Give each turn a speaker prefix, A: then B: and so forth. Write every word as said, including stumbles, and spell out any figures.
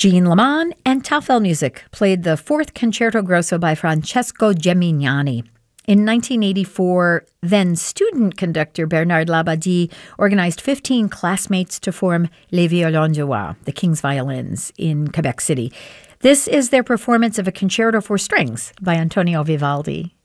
A: Jean Lamont and Taffel Music played the fourth Concerto Grosso by Francesco Gemignani. In nineteen eighty-four, then student conductor Bernard Labadie organized fifteen classmates to form Les Violons du Roi, the King's Violins, in Quebec City. This is their performance of a concerto for strings by Antonio Vivaldi.